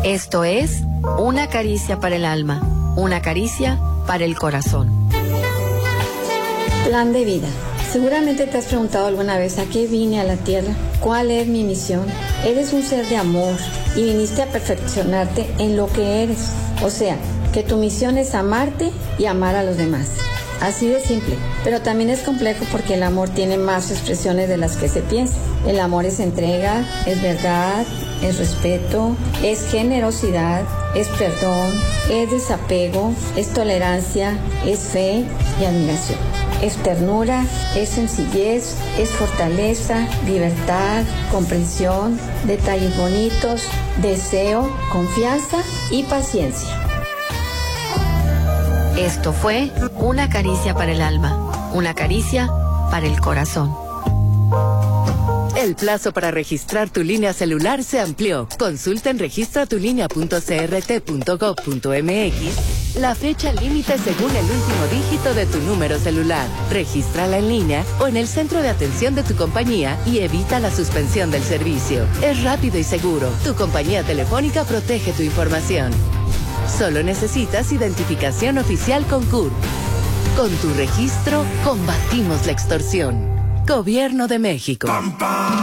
Esto es Una caricia para el alma, una caricia para el corazón. Plan de vida. Seguramente te has preguntado alguna vez a qué vine a la tierra, cuál es mi misión. Eres un ser de amor y viniste a perfeccionarte en lo que eres. O sea, que tu misión es amarte y amar a los demás. Así de simple, pero también es complejo porque el amor tiene más expresiones de las que se piensa. El amor es entrega, es verdad, es respeto, es generosidad, es perdón, es desapego, es tolerancia, es fe y admiración. Es ternura, es sencillez, es fortaleza, libertad, comprensión, detalles bonitos, deseo, confianza y paciencia. Esto fue Una caricia para el alma, una caricia para el corazón. El plazo para registrar tu línea celular se amplió. Consulta en registratulinea.crt.gov.mx la fecha límite según el último dígito de tu número celular. Regístrala en línea o en el centro de atención de tu compañía y evita la suspensión del servicio. Es rápido y seguro. Tu compañía telefónica protege tu información. Solo necesitas identificación oficial con CURP. Con tu registro, combatimos la extorsión. Gobierno de México.